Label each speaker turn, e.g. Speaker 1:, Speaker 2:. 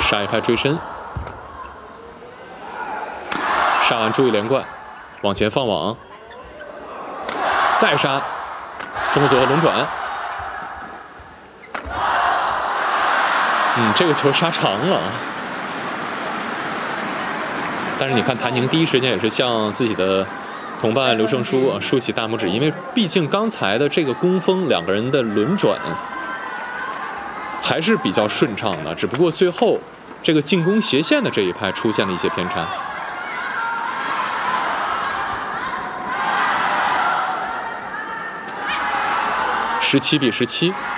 Speaker 1: 杀一拍追身，杀完注意连贯，往前放网，再杀，中国组合轮转。这个球杀长了。但是你看，谭宁第一时间也是向自己的同伴刘胜书竖起大拇指，因为毕竟刚才的这个攻锋，两个人的轮转还是比较顺畅的，只不过最后这个进攻斜线的这一拍出现了一些偏差。17比17。